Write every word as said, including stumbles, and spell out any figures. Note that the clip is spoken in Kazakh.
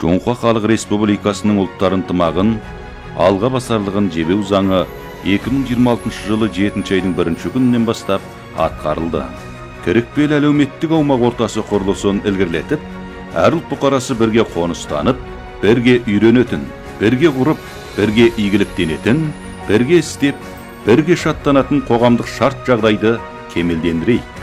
Жоңқа Халық Республикасының ұлттар ынтымағын алға басарлығын жебеу заңы эки миң жыйырма алтынчы жылы жетинчи айдын биринчи күнүнөн баштап аткарылды. Керекпел әлеуметтик аумак ортасы курулуусун илгирлетип, ар ұлт букарасы бірге қоныстанып, бірге үйрөнөтүн, бірге куруп, бірге ийгиликтенетин, бірге істеп, бірге шаттанатын қоғамдық шарт жағдайды кемелдендирейт.